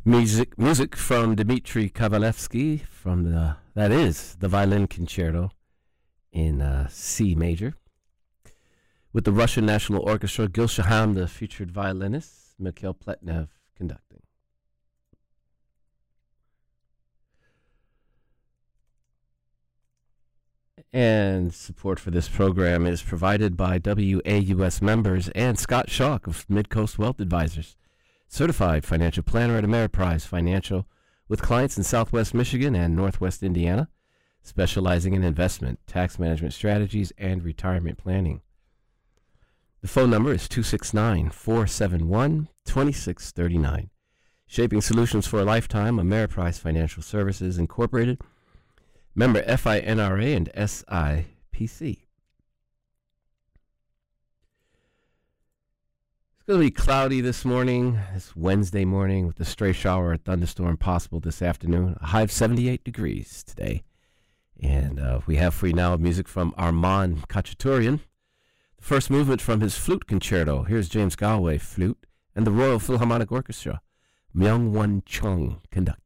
Music from Dmitri Kavalevsky from the Violin Concerto in C major, with the Russian National Orchestra, Gil Shaham, the featured violinist, Mikhail Pletnev conducting. And support for this program is provided by WAUS members and Scott Schalk of Midcoast Wealth Advisors, certified financial planner at Ameriprise Financial, with clients in Southwest Michigan and Northwest Indiana, specializing in investment, tax management strategies, and retirement planning. The phone number is 269-471-2639. Shaping Solutions for a Lifetime, Ameriprise Financial Services Incorporated, member FINRA and SIPC. It's going to be cloudy this morning, this Wednesday morning, with a stray shower or thunderstorm possible this afternoon. A high of 78 degrees today. And we have for you now music from Armand Khachaturian. The first movement from his flute concerto. Here's James Galway flute and the Royal Philharmonic Orchestra. Myung-Whun Chung conducting.